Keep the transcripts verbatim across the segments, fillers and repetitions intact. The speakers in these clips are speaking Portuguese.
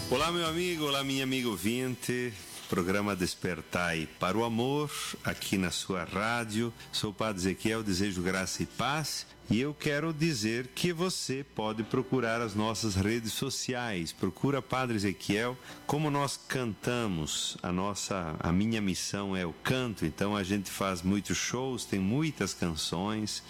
Olá, meu amigo, olá, minha amiga ouvinte. Programa Despertai para o Amor, aqui na sua rádio. Sou o Padre Ezequiel, desejo graça e paz. E eu quero dizer que você pode procurar as nossas redes sociais. Procura Padre Ezequiel. Como nós cantamos, a nossa, a minha missão é o canto. Então a gente faz muitos shows, tem muitas canções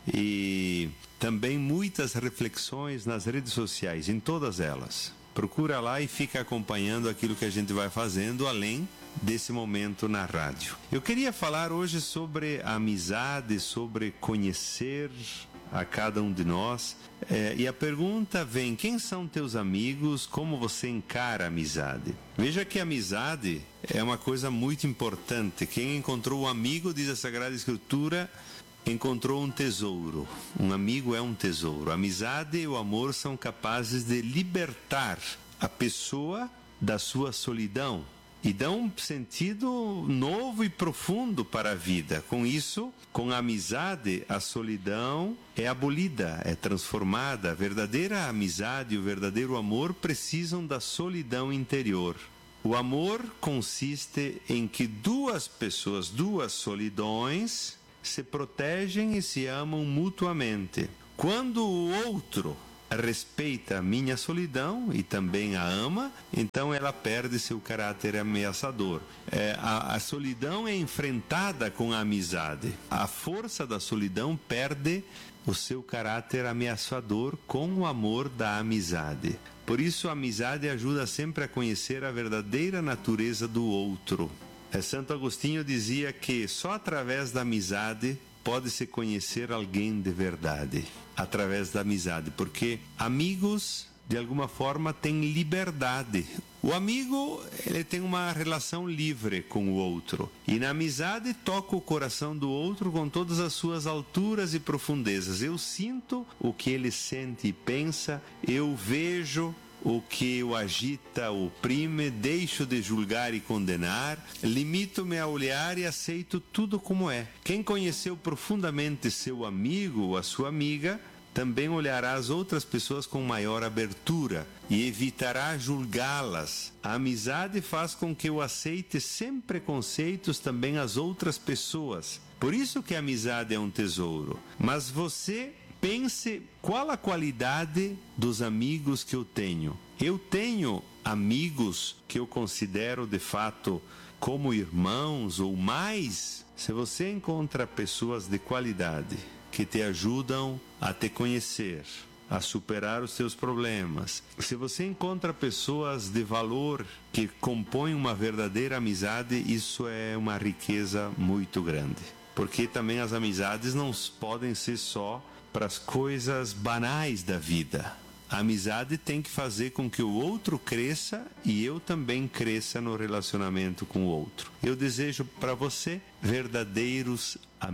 e também muitas reflexões nas redes sociais, em todas elas. Procura lá e fica acompanhando aquilo que a gente vai fazendo, além desse momento na rádio. Eu queria falar hoje sobre a amizade, sobre conhecer a cada um de nós. É, e a pergunta vem: quem são teus amigos? Como você encara a amizade? Veja que a amizade é uma coisa muito importante. Quem encontrou um amigo, diz a Sagrada Escritura, encontrou um tesouro. Um amigo é um tesouro. A amizade e o amor são capazes de libertar a pessoa da sua solidão e dão um sentido novo e profundo para a vida. Com isso, com a amizade, a solidão é abolida, é transformada. A verdadeira amizade e o verdadeiro amor precisam da solidão interior. O amor consiste em que duas pessoas, duas solidões, se protegem e se amam mutuamente. Quando o outro respeita a minha solidão e também a ama, então ela perde seu caráter ameaçador. É, a, a solidão é enfrentada com a amizade. A força da solidão perde o seu caráter ameaçador com o amor da amizade. Por isso a amizade ajuda sempre a conhecer a verdadeira natureza do outro. É, Santo Agostinho dizia que só através da amizade pode-se conhecer alguém de verdade. Através da amizade, porque amigos, de alguma forma, têm liberdade. O amigo, ele tem uma relação livre com o outro. E na amizade toca o coração do outro com todas as suas alturas e profundezas. Eu sinto o que ele sente e pensa, eu vejo o que o agita, o oprime, deixo de julgar e condenar, limito-me a olhar e aceito tudo como é. Quem conheceu profundamente seu amigo ou a sua amiga, também olhará as outras pessoas com maior abertura e evitará julgá-las. A amizade faz com que eu aceite sem preconceitos também as outras pessoas. Por isso que a amizade é um tesouro. Mas você pense qual a qualidade dos amigos que eu tenho. Eu tenho amigos que eu considero de fato como irmãos ou mais. Se você encontra pessoas de qualidade que te ajudam a te conhecer, a superar os seus problemas, se você encontra pessoas de valor que compõem uma verdadeira amizade, isso é uma riqueza muito grande. Porque também as amizades não podem ser só para as coisas banais da vida. A amizade tem que fazer com que o outro cresça e eu também cresça no relacionamento com o outro. Eu desejo para você verdadeiros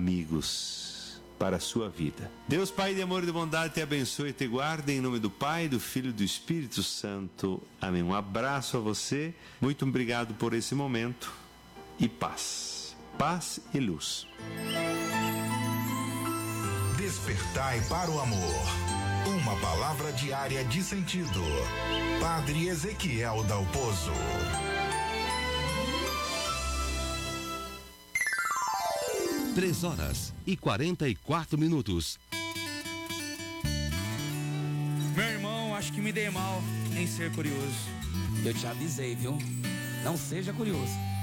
amigos para a sua vida. Deus Pai de amor e de bondade te abençoe e te guarde em nome do Pai, do Filho e do Espírito Santo. Amém. Um abraço a você. Muito obrigado por esse momento e paz. Paz e luz. Despertai para o amor. Uma palavra diária de sentido. Padre Ezequiel Dalpozo. Três horas e quarenta e quatro minutos. Meu irmão, acho que me dei mal em ser curioso. Eu te avisei, viu? Não seja curioso.